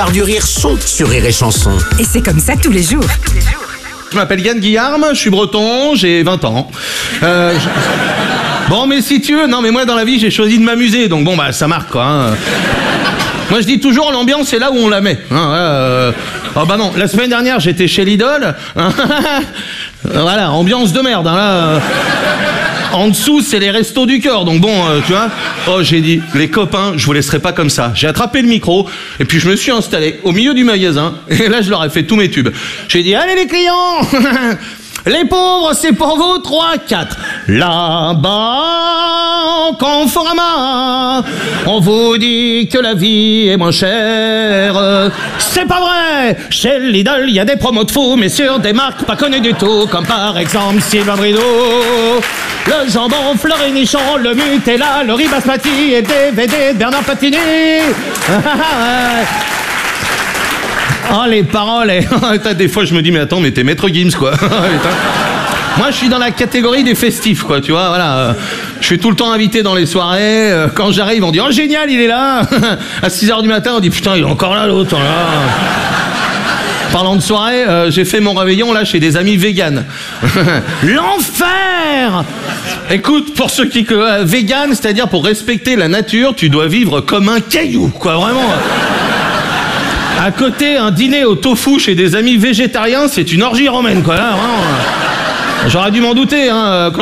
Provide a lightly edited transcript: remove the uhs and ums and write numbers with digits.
du rire sont sur Rire et Chanson. Et c'est comme ça tous les jours. Je m'appelle Yann Guillarme, je suis breton, j'ai 20 ans. Bon, mais si tu veux, non, mais moi dans la vie j'ai choisi de m'amuser, donc bon, bah ça marque quoi. Hein. Moi je dis toujours l'ambiance c'est là où on la met. Hein, oh bah non, la semaine dernière j'étais chez Lidl. Voilà, ambiance de merde. Hein, là, en dessous c'est les restos du cœur, donc bon, tu vois. Oh j'ai dit, les copains, je vous laisserai pas comme ça. J'ai attrapé le micro et puis je me suis installé au milieu du magasin et là je leur ai fait tous mes tubes. J'ai dit, allez les clients. Les pauvres, c'est pour vous, 3, 4. Là-bas, Conforama, on vous dit que la vie est moins chère. C'est pas vrai. Chez Lidl, il y a des promos de fou, mais sur des marques pas connues du tout, comme par exemple Sylvain Brideau. Le jambon Fleury Nichon, le Nutella, le riz basmati et DVD de Bernard Platini. Oh les paroles, des fois je me dis mais attends mais t'es Maître Gims quoi. Moi je suis dans la catégorie des festifs quoi, tu vois, voilà. Je suis tout le temps invité dans les soirées, quand j'arrive on dit oh génial il est là. À 6h du matin on dit putain il est encore là l'autre là. Parlant de soirée, j'ai fait mon réveillon là chez des amis véganes. L'enfer. Écoute, pour ceux qui vegan, c'est-à-dire pour respecter la nature, tu dois vivre comme un caillou quoi, vraiment. À côté, un dîner au tofu chez des amis végétariens, c'est une orgie romaine, quoi. Là, vraiment. J'aurais dû m'en douter, hein.